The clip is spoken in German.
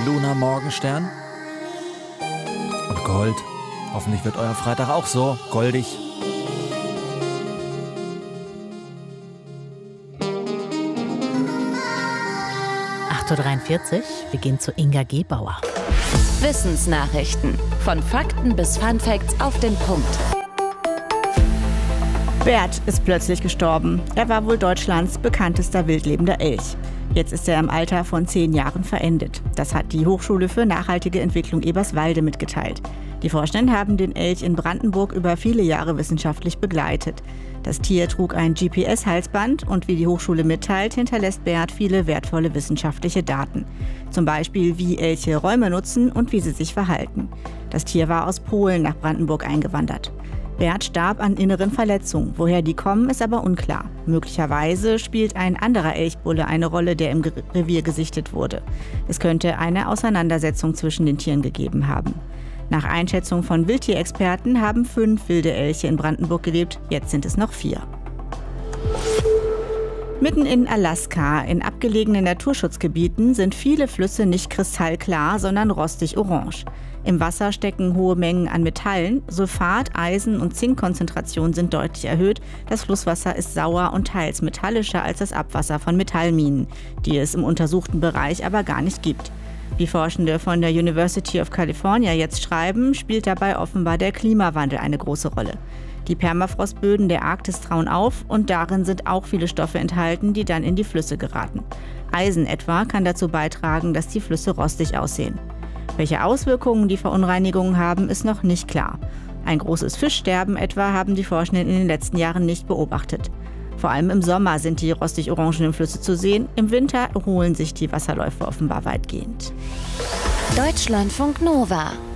Luna Morgenstern. Und Gold. Hoffentlich wird euer Freitag auch so goldig. Uhr, wir gehen zu Inga Gebauer. Wissensnachrichten. Von Fakten bis Funfacts auf den Punkt. Bert ist plötzlich gestorben. Er war wohl Deutschlands bekanntester wildlebender Elch. Jetzt ist er im Alter von 10 Jahren verendet. Das hat die Hochschule für nachhaltige Entwicklung Eberswalde mitgeteilt. Die Forschenden haben den Elch in Brandenburg über viele Jahre wissenschaftlich begleitet. Das Tier trug ein GPS-Halsband und wie die Hochschule mitteilt, hinterlässt Bert viele wertvolle wissenschaftliche Daten. Zum Beispiel, wie Elche Räume nutzen und wie sie sich verhalten. Das Tier war aus Polen nach Brandenburg eingewandert. Bert starb an inneren Verletzungen. Woher die kommen, ist aber unklar. Möglicherweise spielt ein anderer Elchbulle eine Rolle, der im Revier gesichtet wurde. Es könnte eine Auseinandersetzung zwischen den Tieren gegeben haben. Nach Einschätzung von Wildtierexperten haben 5 wilde Elche in Brandenburg gelebt, jetzt sind es noch 4. Mitten in Alaska, in abgelegenen Naturschutzgebieten, sind viele Flüsse nicht kristallklar, sondern rostig-orange. Im Wasser stecken hohe Mengen an Metallen, Sulfat, Eisen und Zinkkonzentrationen sind deutlich erhöht. Das Flusswasser ist sauer und teils metallischer als das Abwasser von Metallminen, die es im untersuchten Bereich aber gar nicht gibt. Wie Forschende von der University of California jetzt schreiben, spielt dabei offenbar der Klimawandel eine große Rolle. Die Permafrostböden der Arktis tauen auf und darin sind auch viele Stoffe enthalten, die dann in die Flüsse geraten. Eisen etwa kann dazu beitragen, dass die Flüsse rostig aussehen. Welche Auswirkungen die Verunreinigungen haben, ist noch nicht klar. Ein großes Fischsterben etwa haben die Forschenden in den letzten Jahren nicht beobachtet. Vor allem im Sommer sind die rostig-orangenen Flüsse zu sehen, im Winter erholen sich die Wasserläufe offenbar weitgehend. Deutschlandfunk Nova